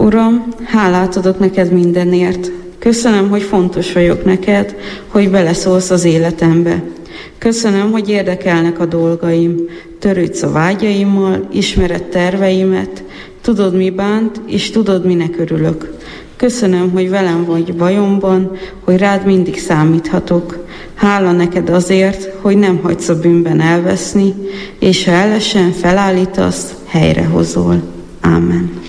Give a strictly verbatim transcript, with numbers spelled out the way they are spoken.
Uram, hálát adok neked mindenért. Köszönöm, hogy fontos vagyok neked, hogy beleszólsz az életembe. Köszönöm, hogy érdekelnek a dolgaim. Törődsz a vágyaimmal, ismered terveimet, tudod, mi bánt, és tudod, minek örülök. Köszönöm, hogy velem vagy bajomban, hogy rád mindig számíthatok. Hála neked azért, hogy nem hagysz a bűnben elveszni, és ha ellesen felállítasz, helyrehozol. Ámen.